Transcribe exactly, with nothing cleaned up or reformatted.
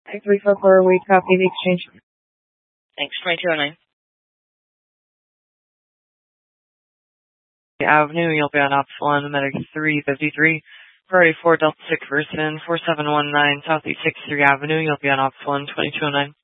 three four four, we copy the exchange. Thanks, twenty-two oh nine. Avenue, you'll be on Ops one, Medic three fifty-three, Priority four Delta six Versman, four seven one nine Southeast sixty-three Avenue, you'll be on Ops one, twenty-two oh nine.